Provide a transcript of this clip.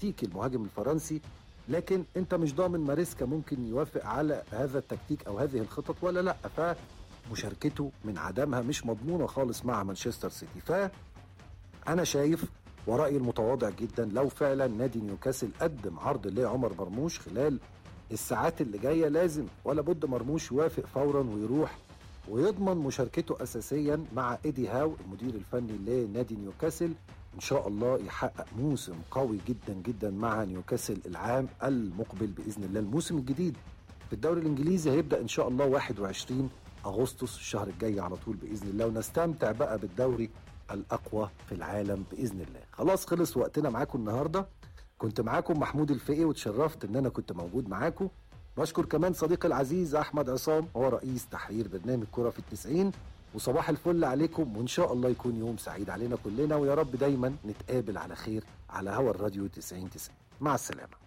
تكتيك المهاجم الفرنسي، لكن انت مش ضامن ماريسكا ممكن يوافق على هذا التكتيك او هذه الخطط ولا لا، فمشاركته من عدمها مش مضمونة خالص مع مانشستر سيتي. فأنا شايف ورأيي المتواضع جدا لو فعلا نادي نيوكاسل قدم عرض لعمر مرموش خلال الساعات اللي جاية، لازم ولا بد مرموش يوافق فورا ويروح ويضمن مشاركته أساسيا مع إيدي هاو المدير الفني لنادي نيوكاسل. إن شاء الله يحقق موسم قوي جدا جدا مع نيوكاسل العام المقبل بإذن الله. الموسم الجديد في الدوري الإنجليزي هيبدأ إن شاء الله 21 أغسطس الشهر الجاي على طول بإذن الله، ونستمتع بقى بالدوري الأقوى في العالم بإذن الله. خلاص خلص وقتنا معاكم النهاردة. كنت معاكم محمود الفقي وتشرفت إن أنا كنت موجود معاكم. بشكر كمان صديقي العزيز أحمد عصام، هو رئيس تحرير برنامج كرة في ال90. وصباح الفل عليكم، وإن شاء الله يكون يوم سعيد علينا كلنا، ويا رب دايما نتقابل على خير على هوا الراديو 90. مع السلامة.